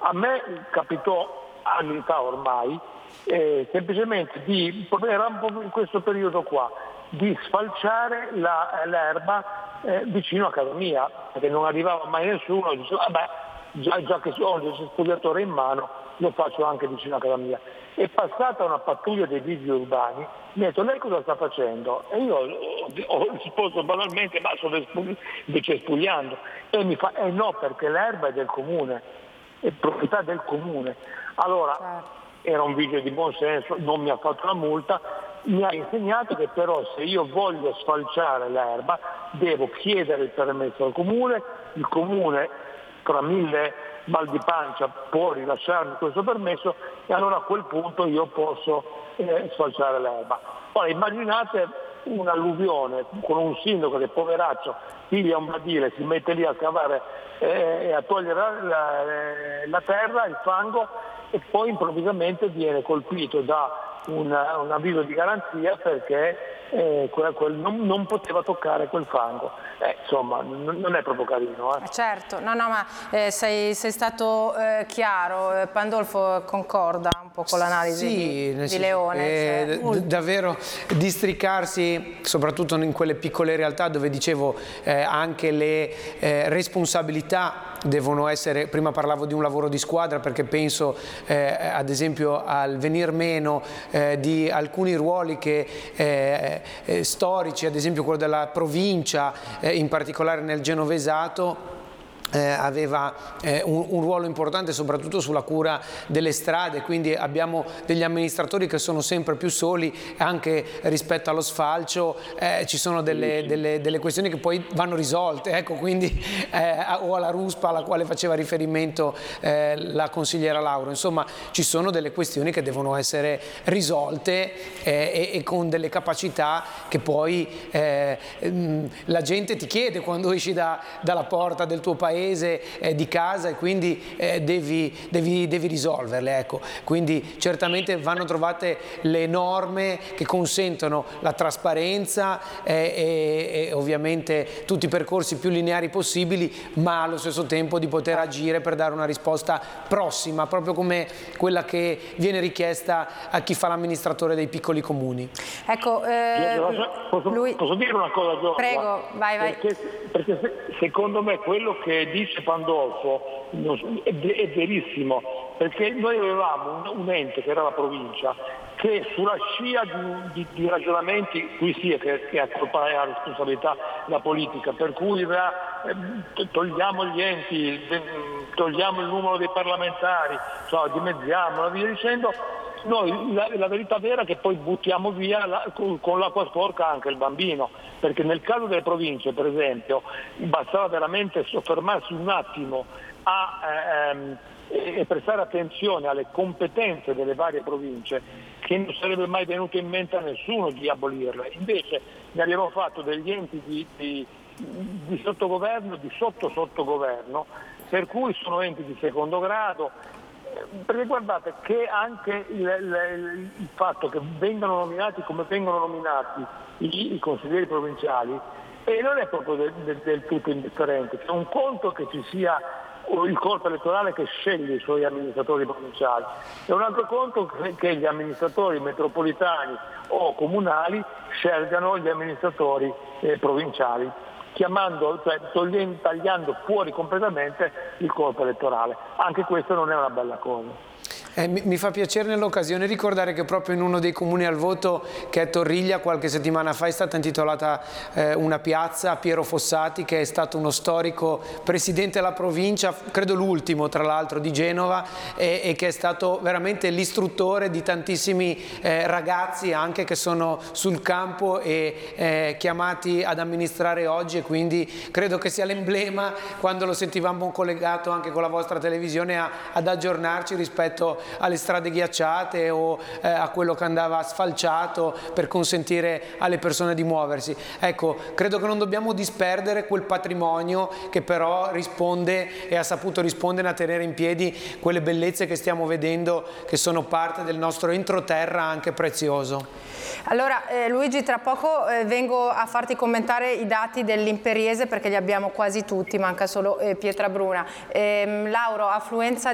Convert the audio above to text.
A me capitò anni fa ormai, semplicemente era un po' in questo periodo qua, di sfalciare l'erba vicino a casa mia, perché non arrivava mai nessuno, e dicevo, vabbè, già che ho il spogliatore in mano, lo faccio anche vicino a casa mia. È passata una pattuglia dei vigili urbani, mi ha detto, lei cosa sta facendo? E io ho risposto banalmente, ma sto invece spugliando. E mi fa, no, perché l'erba è del comune, è proprietà del comune. Allora, era un vigile di buon senso, non mi ha fatto la multa, mi ha insegnato che però se io voglio sfalciare l'erba devo chiedere il permesso al comune, il comune tra 1000 mal di pancia può rilasciarmi questo permesso e allora a quel punto io posso sfalciare l'erba. Ora immaginate un'alluvione con un sindaco che poveraccio piglia un badile, si mette lì a scavare e a togliere la terra, il fango, e poi improvvisamente viene colpito da un avviso di garanzia perché non poteva toccare quel fango. Insomma, non è proprio carino. Certo, no, ma sei stato chiaro. Pandolfo concorda un po' con l'analisi di Leone. Davvero districarsi, soprattutto in quelle piccole realtà dove dicevo anche le responsabilità devono essere, prima parlavo di un lavoro di squadra perché penso ad esempio al venir meno di alcuni ruoli che storici, ad esempio quello della provincia, in particolare nel Genovesato, aveva un ruolo importante soprattutto sulla cura delle strade, quindi abbiamo degli amministratori che sono sempre più soli anche rispetto allo sfalcio. Ci sono delle questioni che poi vanno risolte, ecco, quindi o alla ruspa alla quale faceva riferimento la consigliera Lauro, insomma ci sono delle questioni che devono essere risolte e con delle capacità che poi la gente ti chiede quando esci dalla porta del tuo paese, di casa, e quindi devi risolverle, ecco. Quindi certamente vanno trovate le norme che consentono la trasparenza e ovviamente tutti i percorsi più lineari possibili, ma allo stesso tempo di poter agire per dare una risposta prossima, proprio come quella che viene richiesta a chi fa l'amministratore dei piccoli comuni. Ecco, posso dire una cosa, Giorgia? Prego, vai. Perché secondo me quello che dice Pandolfo è verissimo, perché noi avevamo un ente che era la provincia che sulla scia di ragionamenti, qui sì che a responsabilità la politica, per cui togliamo gli enti, togliamo il numero dei parlamentari, dimezziamo, via dicendo. Noi la verità vera è che poi buttiamo via con l'acqua sporca anche il bambino, perché nel caso delle province, per esempio, bastava veramente soffermarsi un attimo e prestare attenzione alle competenze delle varie province, che non sarebbe mai venuto in mente a nessuno di abolirle. Invece ne abbiamo fatto degli enti di sottogoverno, di sottogoverno, per cui sono enti di secondo grado. Perché guardate che anche il fatto che vengano nominati come vengono nominati i consiglieri provinciali non è proprio del tutto indifferente. C'è un conto che ci sia il corpo elettorale che sceglie i suoi amministratori provinciali, e un altro conto che gli amministratori metropolitani o comunali scelgano gli amministratori provinciali, tagliando fuori completamente il corpo elettorale. Anche questo non è una bella cosa. Mi fa piacere nell'occasione ricordare che proprio in uno dei comuni al voto, che è Torriglia, qualche settimana fa è stata intitolata una piazza a Piero Fossati, che è stato uno storico presidente della provincia, credo l'ultimo tra l'altro, di Genova, e che è stato veramente l'istruttore di tantissimi ragazzi anche che sono sul campo e chiamati ad amministrare oggi, e quindi credo che sia l'emblema, quando lo sentivamo collegato anche con la vostra televisione, ad aggiornarci rispetto alle strade ghiacciate o a quello che andava sfalciato per consentire alle persone di muoversi. Ecco, credo che non dobbiamo disperdere quel patrimonio che però risponde e ha saputo rispondere a tenere in piedi quelle bellezze che stiamo vedendo, che sono parte del nostro entroterra anche prezioso. Allora Luigi, tra poco vengo a farti commentare i dati dell'Imperiese, perché li abbiamo quasi tutti, manca solo Pietrabruna. Lauro, affluenza